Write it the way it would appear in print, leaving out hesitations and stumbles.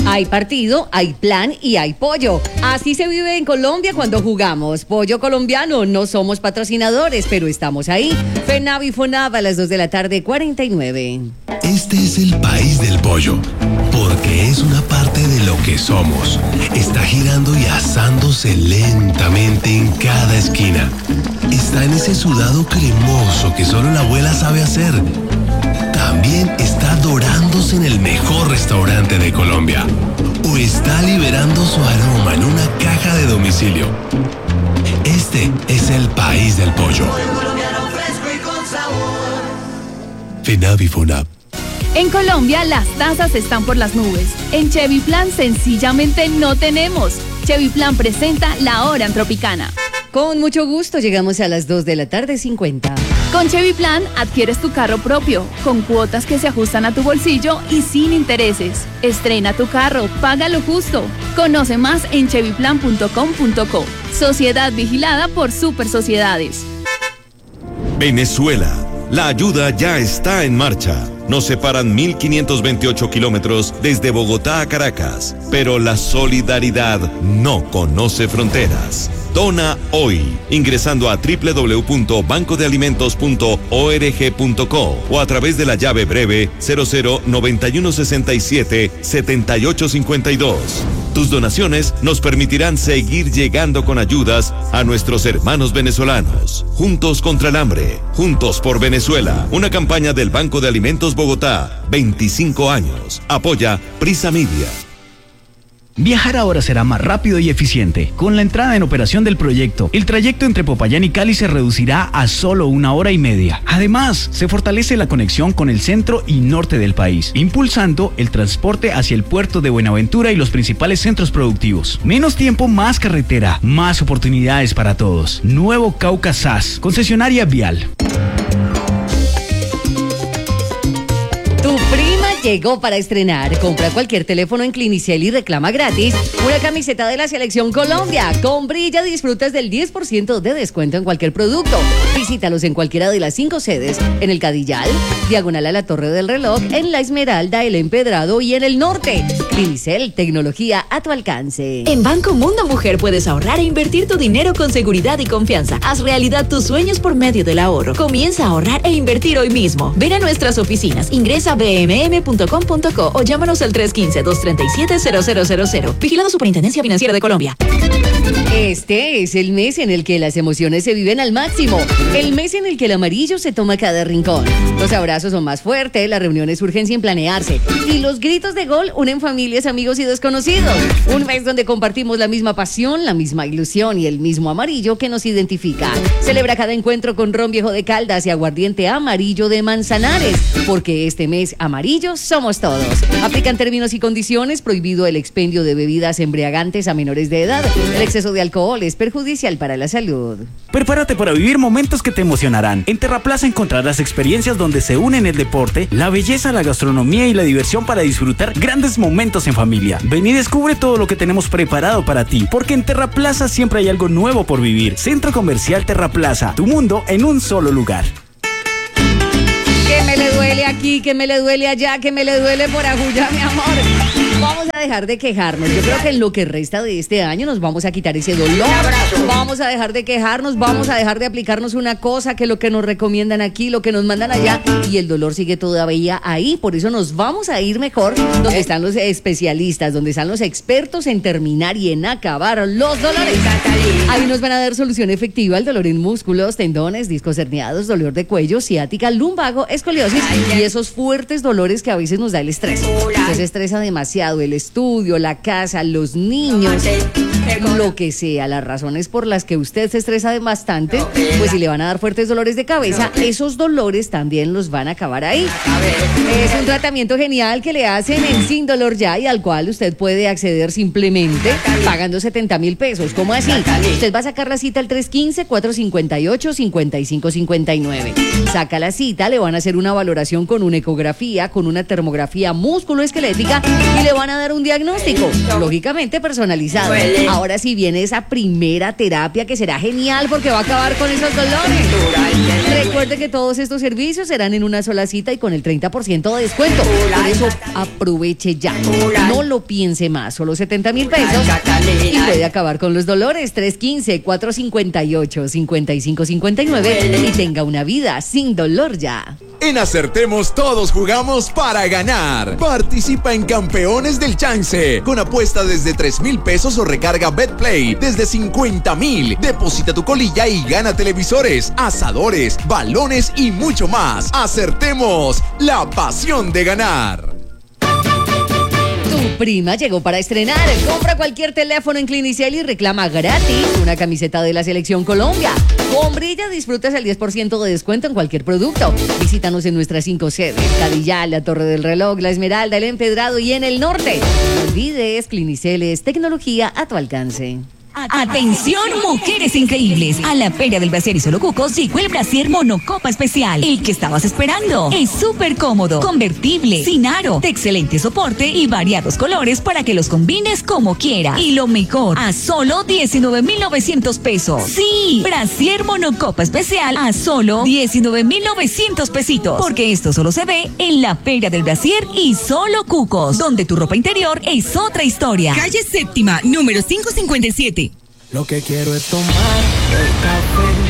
Hay partido, hay plan y hay pollo. Así se vive en Colombia cuando jugamos. Pollo colombiano, no somos patrocinadores, pero estamos ahí. FENAV y FONAV a las 2 de la tarde, 49. Este es el país del pollo, porque es una parte de lo que somos. Está girando y asándose lentamente en cada esquina. Está en ese sudado cremoso que solo la abuela sabe hacer. También está dorándose en el mejor restaurante de Colombia. O está liberando su aroma en una caja de domicilio. Este es el país del pollo. FENAV y FONAV. En Colombia las tasas están por las nubes. En Chevy Plan sencillamente no tenemos. Chevy Plan presenta La Hora en Tropicana. Con mucho gusto llegamos a las 2 de la tarde, 50. Con Chevy Plan adquieres tu carro propio, con cuotas que se ajustan a tu bolsillo y sin intereses. Estrena tu carro, paga lo justo. Conoce más en chevyplan.com.co. Sociedad vigilada por Super Sociedades. Venezuela. La ayuda ya está en marcha. Nos separan 1.528 kilómetros desde Bogotá a Caracas, pero la solidaridad no conoce fronteras. Dona hoy, ingresando a www.bancodealimentos.org.co o a través de la llave breve 0091677852. Tus donaciones nos permitirán seguir llegando con ayudas a nuestros hermanos venezolanos. Juntos contra el hambre, juntos por Venezuela. Una campaña del Banco de Alimentos Bogotá, 25 años. Apoya Prisa Media. Viajar ahora será más rápido y eficiente. Con la entrada en operación del proyecto, el trayecto entre Popayán y Cali se reducirá a solo 1 hora y media. Además, se fortalece la conexión con el centro y norte del país, impulsando el transporte hacia el puerto de Buenaventura y los principales centros productivos. Menos tiempo, más carretera, más oportunidades para todos. Nuevo Cauca SAS, concesionaria vial. Tu prima llegó para estrenar. Compra cualquier teléfono en Clinicel y reclama gratis una camiseta de la Selección Colombia. Con Brilla disfrutas del 10% de descuento en cualquier producto. Visítalos en cualquiera de las 5 sedes, en el Cadillal, diagonal a la Torre del Reloj, en La Esmeralda, el Empedrado y en el norte. Clinicel, tecnología a tu alcance. En Banco Mundo Mujer puedes ahorrar e invertir tu dinero con seguridad y confianza. Haz realidad tus sueños por medio del ahorro. Comienza a ahorrar e invertir hoy mismo. Ven a nuestras oficinas, ingresa a bmm.com.co o llámanos al 315-237-0000. Vigilado Superintendencia Financiera de Colombia. Este es el mes en el que las emociones se viven al máximo. El mes en el que el amarillo se toma cada rincón. Los abrazos son más fuertes, las reuniones surgen sin planearse. Y los gritos de gol unen familias, amigos y desconocidos. Un mes donde compartimos la misma pasión, la misma ilusión y el mismo amarillo que nos identifica. Celebra cada encuentro con ron viejo de Caldas y aguardiente amarillo de Manzanares. Porque este mes amarillo somos todos. Aplican términos y condiciones. Prohibido el expendio de bebidas embriagantes a menores de edad. El exceso de alcohol es perjudicial para la salud. Prepárate para vivir momentos que te emocionarán. En Terraplaza encontrarás experiencias donde se unen el deporte, la belleza, la gastronomía y la diversión para disfrutar grandes momentos en familia. Ven y descubre todo lo que tenemos preparado para ti, porque en Terraplaza siempre hay algo nuevo por vivir. Centro Comercial Terraplaza, tu mundo en un solo lugar. Que me le duele aquí, que me le duele allá, que me le duele por Ajuya, mi amor. Vamos a dejar de quejarnos. Yo creo que en lo que resta de este año nos vamos a quitar ese dolor. Vamos a dejar de quejarnos, vamos a dejar de aplicarnos una cosa que lo que nos recomiendan aquí, lo que nos mandan allá, y el dolor sigue todavía ahí. Por eso nos vamos a ir mejor donde están los especialistas, donde están los expertos en terminar y en acabar los dolores. Ahí nos van a dar solución efectiva al dolor en músculos, tendones, discos herniados, dolor de cuello, ciática, lumbago, escoliosis y esos fuertes dolores que a veces nos da el estrés. Usted se estresa demasiado, el estudio, la casa, los niños, lo que sea, las razones por las que usted se estresa bastante, pues si le van a dar fuertes dolores de cabeza, esos dolores también los van a acabar ahí. Es un tratamiento genial que le hacen en Sin Dolor Ya y al cual usted puede acceder simplemente pagando 70,000 pesos. ¿Cómo así? Usted va a sacar la cita al 315-458-5559. Saca la cita, le van a hacer una valoración con una ecografía, con una termografía musculoesquelética y le van a dar un diagnóstico, lógicamente personalizado. Ahora sí viene esa primera terapia que será genial porque va a acabar con esos dolores. Recuerde que todos estos servicios serán en una sola cita y con el 30% de descuento. Por eso aproveche ya. No lo piense más. Solo 70.000 pesos y puede acabar con los dolores. 315-458-5559 y tenga una vida sin dolor ya. En Acertemos todos jugamos para ganar. Participa en Campeones del Chance con apuesta desde 3,000 pesos o recarga BetPlay desde 50,000. Deposita tu colilla y gana televisores, asadores, balones y mucho más. Acertemos, la pasión de ganar. Tu prima llegó para estrenar. Compra cualquier teléfono en Clinicel y reclama gratis una camiseta de la Selección Colombia. Con Brilla disfrutas el 10% de descuento en cualquier producto. Visítanos en nuestras 5 sedes: Cadillal, La Torre del Reloj, La Esmeralda, El Empedrado y en el norte. No olvides, Clinicel es tecnología a tu alcance. Atención, mujeres increíbles. A la Feria del Brasier y Solo Cucos llegó el brasier monocopa especial. El que estabas esperando. Es súper cómodo, convertible, sin aro, de excelente soporte y variados colores para que los combines como quieras. Y lo mejor, a solo 19,900 pesos. Sí, brasier monocopa especial a solo 19,900 pesitos. Porque esto solo se ve en la Feria del Brasier y Solo Cucos, donde tu ropa interior es otra historia. Calle Séptima, número 557. Lo que quiero es tomar el café.